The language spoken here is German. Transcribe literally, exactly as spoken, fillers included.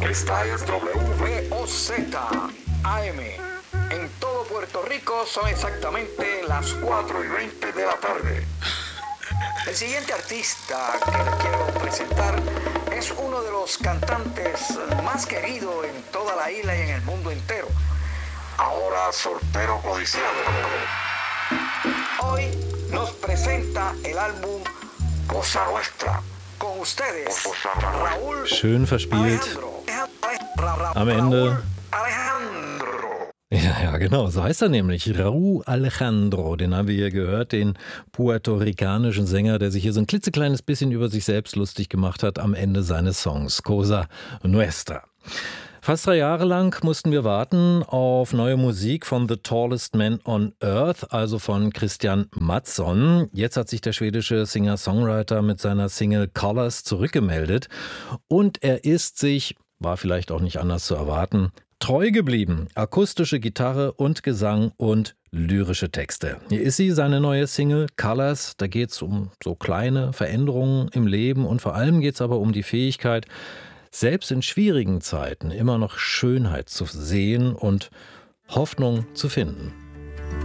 Esta es W V O Z A M. En todo Puerto Rico son exactamente las cuatro y veinte de la tarde. El siguiente artista que les quiero presentar es uno de los cantantes más queridos en toda la isla y en el mundo entero. Ahora soltero codiciado. Hoy nos presenta el álbum Cosa Nuestra. Con ustedes, Raúl Schön verspielt. Alejandro. Am Ende. Raúl Alejandro. Ja, ja, genau, so heißt er nämlich. Raúl Alejandro, den haben wir hier gehört, den puerto-ricanischen Sänger, der sich hier so ein klitzekleines bisschen über sich selbst lustig gemacht hat am Ende seines Songs Cosa Nuestra. Fast drei Jahre lang mussten wir warten auf neue Musik von The Tallest Man on Earth, also von Christian Mattsson. Jetzt hat sich der schwedische Singer-Songwriter mit seiner Single Colors zurückgemeldet und er ist sich, war vielleicht auch nicht anders zu erwarten, treu geblieben. Akustische Gitarre und Gesang und lyrische Texte. Hier ist sie, seine neue Single Colors. Da geht es um so kleine Veränderungen im Leben und vor allem geht es aber um die Fähigkeit, selbst in schwierigen Zeiten immer noch Schönheit zu sehen und Hoffnung zu finden.